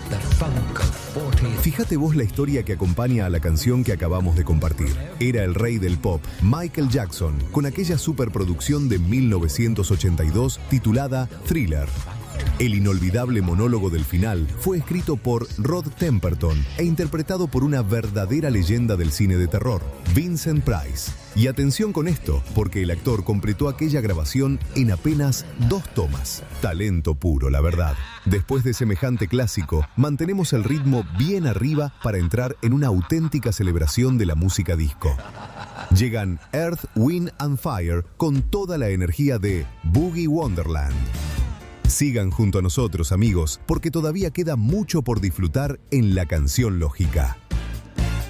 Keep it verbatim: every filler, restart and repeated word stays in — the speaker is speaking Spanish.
Fíjate vos la historia que acompaña a la canción que acabamos de compartir. Era el rey del pop, Michael Jackson, con aquella superproducción de mil novecientos ochenta y dos titulada Thriller. El inolvidable monólogo del final fue escrito por Rod Temperton e interpretado por una verdadera leyenda del cine de terror, Vincent Price. Y atención con esto, porque el actor completó aquella grabación en apenas dos tomas. Talento puro, la verdad. Después de semejante clásico, mantenemos el ritmo bien arriba para entrar en una auténtica celebración de la música disco. Llegan Earth, Wind and Fire con toda la energía de Boogie Wonderland. Sigan junto a nosotros, amigos, porque todavía queda mucho por disfrutar en La Canción Lógica.